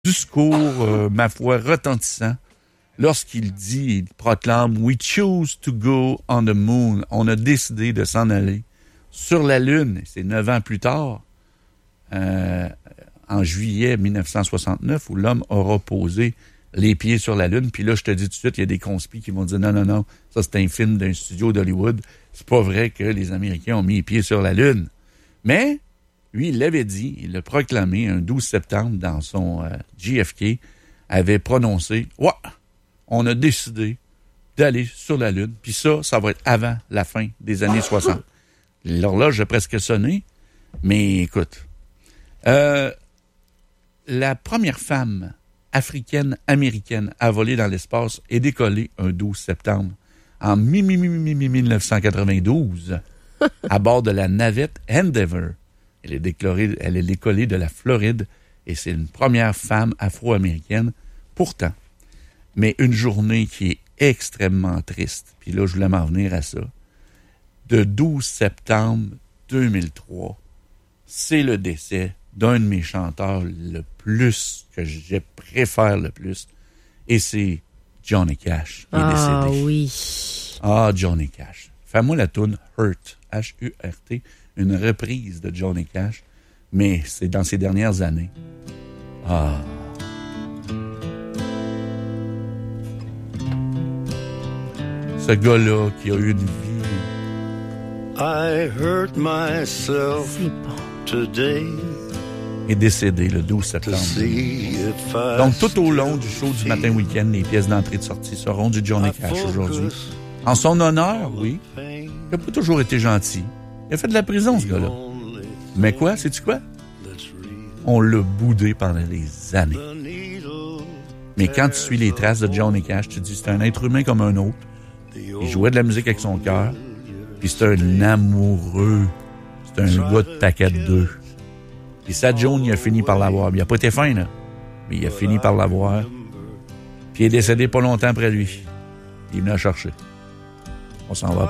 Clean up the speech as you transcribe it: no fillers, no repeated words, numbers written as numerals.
discours, ma foi, retentissant, lorsqu'il il proclame « We choose to go on the moon ». On a décidé de s'en aller sur la Lune. C'est 9 ans plus tard, en juillet 1969, où l'homme aura posé les pieds sur la Lune. Puis là, je te dis tout de suite, il y a des conspis qui vont dire « Non, ça c'est un film d'un studio d'Hollywood. C'est pas vrai que les Américains ont mis les pieds sur la Lune. » Mais, lui, il l'avait dit, il l'a proclamé un 12 septembre dans son JFK, avait prononcé « Ouais, on a décidé d'aller sur la Lune. » Puis ça va être avant la fin des années 60. L'horloge a presque sonné, mais écoute, la première femme africaine-américaine à voler dans l'espace est décollée un 12 septembre en 1992 à bord de la navette Endeavour. Elle est décollée de la Floride et c'est une première femme afro-américaine. Pourtant, mais une journée qui est extrêmement triste, puis là, je voulais m'en venir à ça, de 12 septembre 2003, c'est le décès d'un de mes chanteurs le plus, que je préfère le plus, et c'est Johnny Cash qui est décédé. Ah oui. Ah, Johnny Cash. Fais-moi la toune Hurt, H-U-R-T, une reprise de Johnny Cash, mais c'est dans ces dernières années. Ah. Ce gars-là qui a eu une vie. I hurt myself today. Est décédé le 12 septembre. Donc, tout au long du show du matin week-end, les pièces d'entrée et de sortie seront du Johnny Cash aujourd'hui. En son honneur, oui. Il n'a pas toujours été gentil. Il a fait de la prison, ce gars-là. Mais quoi, sais-tu quoi? On l'a boudé pendant des années. Mais quand tu suis les traces de Johnny Cash, tu te dis, c'est un être humain comme un autre. Il jouait de la musique avec son cœur. Puis c'est un amoureux. C'est un gars de paquet de deux. Puis ça, Joan, il a fini par l'avoir. Il n'a pas été fin, là. Mais il a fini par l'avoir. Puis il est décédé pas longtemps après lui. Il est venu la chercher. On s'en va après.